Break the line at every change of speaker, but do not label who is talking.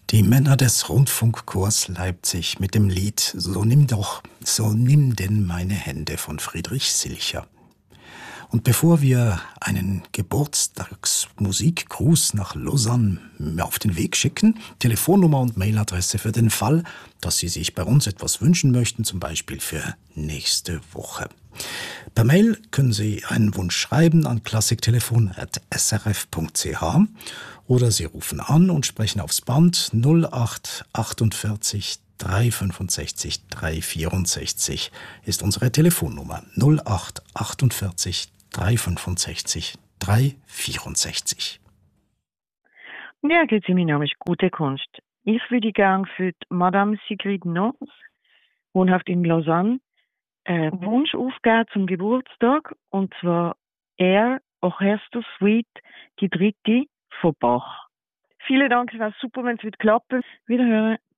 Die Männer des Rundfunkchors Leipzig mit dem Lied So nimm denn meine Hände von Friedrich Silcher. Und bevor wir einen Geburtstagsmusikgruß nach Lausanne auf den Weg schicken, Telefonnummer und Mailadresse für den Fall, dass Sie sich bei uns etwas wünschen möchten, zum Beispiel für nächste Woche. Per Mail können Sie einen Wunsch schreiben an klassiktelefon@srf.ch oder Sie rufen an und sprechen aufs Band 08 48 365 364 ist unsere Telefonnummer 08 48 365 364.
Ja, grüezi, mein Name ist Gute Kunst. Ich würde gerne für die Madame Sigrid Nons, wohnhaft in Lausanne, einen Wunsch aufgeben zum Geburtstag, und zwar Air Orchester Suite, die dritte von Bach. Vielen Dank, es wäre super, wenn es klappen würde. Wiederhören.